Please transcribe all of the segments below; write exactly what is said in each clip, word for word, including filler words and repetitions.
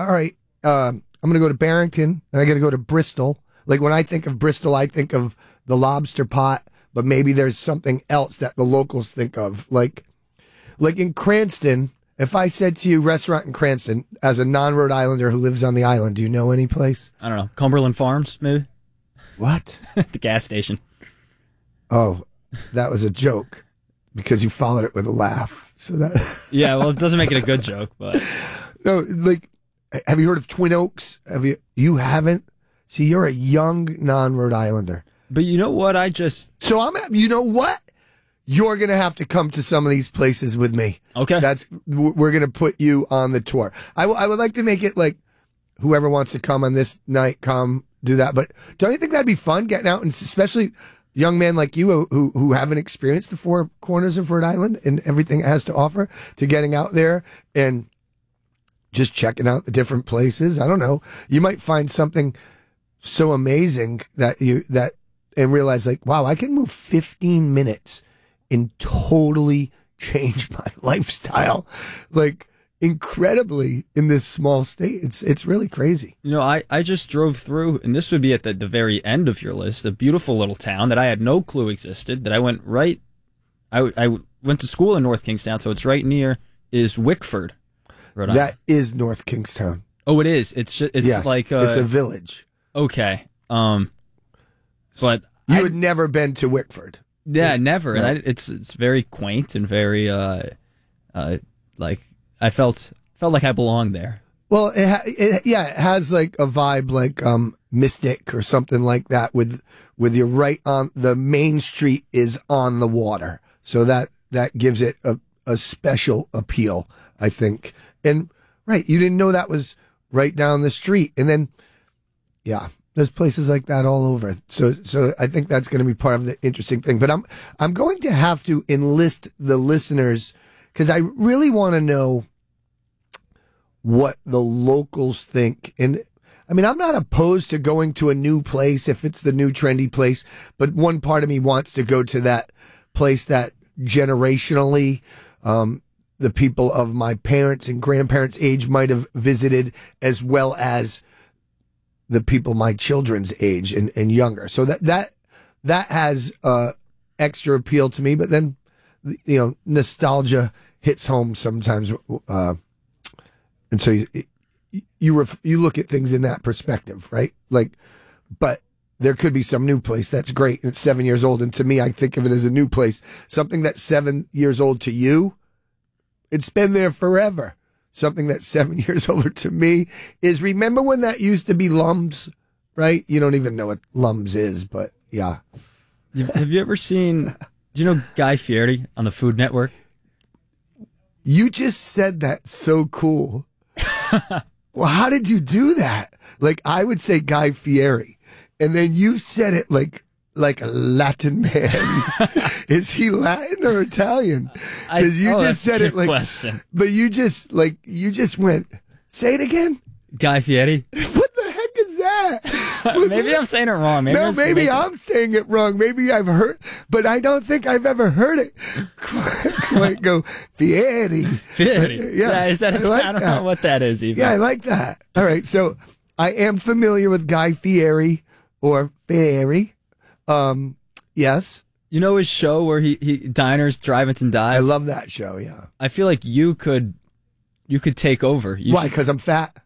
all right, um, I'm going to go to Barrington, and I got to go to Bristol. Like, when I think of Bristol, I think of the lobster pot, but maybe there's something else that the locals think of. Like, like in Cranston, if I said to you restaurant in Cranston, as a non-Rhode Islander who lives on the island, do you know any place? I don't know. Cumberland Farms, maybe? What? The gas station. Oh, that was a joke because you followed it with a laugh. So that Yeah, well, it doesn't make it a good joke, but no, like, have you heard of Twin Oaks? Have you? You haven't? See, you're a young non-Rhode Islander. But you know what? I just So I'm. You know what? You're gonna have to come to some of these places with me. Okay. That's we're gonna put you on the tour. I, w- I would like to make it like whoever wants to come on this night, come do that. But don't you think that'd be fun getting out, and especially young men like you who who haven't experienced the four corners of Rhode Island and everything it has to offer, to getting out there and just checking out the different places. I don't know. You might find something so amazing that you that and realize like, wow, I can move fifteen minutes and totally change my lifestyle, like incredibly in this small state. It's it's really crazy. You know, I, I just drove through, and this would be at the, the very end of your list, a beautiful little town that I had no clue existed, that I went right, I, I went to school in North Kingstown, so it's right near, is Wickford, Rhode Island. That is North Kingstown. Oh, it is. It's just, it's Yes, like... Uh, it's a village. Okay. Um, but... You I, had never been to Wickford. Yeah, never. Right. And I, it's it's very quaint and very, uh, uh, like, I felt felt like I belonged there. Well, it, ha- it yeah, it has like a vibe like um Mystic or something like that. With with you right on the main street is on the water, so that that gives it a a special appeal, I think. And right, you didn't know that was right down the street, and then yeah. There's places like that all over. So so I think that's going to be part of the interesting thing. But I'm I'm going to have to enlist the listeners because I really want to know what the locals think. And I mean, I'm not opposed to going to a new place if it's the new trendy place, but one part of me wants to go to that place that generationally um, the people of my parents' and grandparents' age might have visited, as well as the people my children's age and, and younger. So that that that has uh, extra appeal to me. But then, you know, nostalgia hits home sometimes, uh, and so you you, ref, you look at things in that perspective, right? Like, but there could be some new place that's great and it's seven years old, and to me, I think of it as a new place. Something that's seven years old to you, it's been there forever. Something that's seven years older to me is, remember when that used to be Lums, right? You don't even know what Lums is, but yeah. Have you ever seen, do you know Guy Fieri on the Food Network? You just said that so cool. Well, how did you do that? Like, I would say Guy Fieri, and then you said it like like a Latin man. Is he Latin or Italian? Because you oh, just said it like, question. But you just like you just went. Say it again. Guy Fieri. What the heck is that? Maybe I'm saying it wrong. Maybe no, maybe I'm saying it wrong. Maybe I've heard, but I don't think I've ever heard it quite go Fieri. Fieri. Yeah, yeah, is that? I, like I don't that. know what that is even. Yeah, I like that. All right, so I am familiar with Guy Fieri or Fieri. Um, yes. You know his show where he, he diners, drive-ins, and dives? I love that show, yeah. I feel like you could you could take over. You Why? Because I'm fat?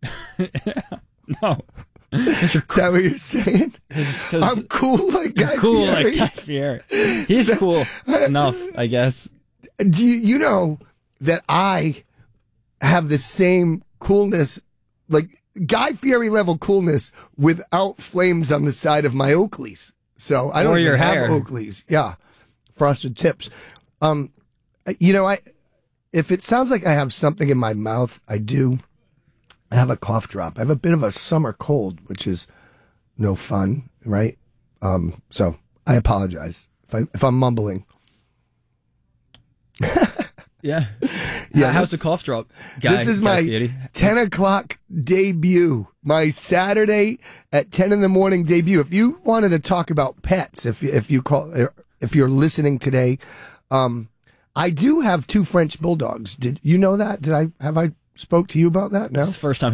No. Is that what you're saying? I'm cool like Guy cool Fieri. like Guy Fieri. He's cool enough, I guess. Do you, you know that I have the same coolness, like Guy Fieri level coolness, without flames on the side of my Oakleys? So I don't Or even your have hair. Oakleys. Yeah, frosted tips. Um, you know, I if it sounds like I have something in my mouth, I do. I have a cough drop. I have a bit of a summer cold, which is no fun, right? Um, so I apologize if I if I'm mumbling. Yeah. Yeah, How's this- the cough drop, Guy? This is Guy my Fieri? ten o'clock debut, my Saturday at ten in the morning debut. If you wanted to talk about pets, if if you call, if you're listening today, um, I do have two French bulldogs. Did you know that? Did I have I spoke to you about that? No, This is the first time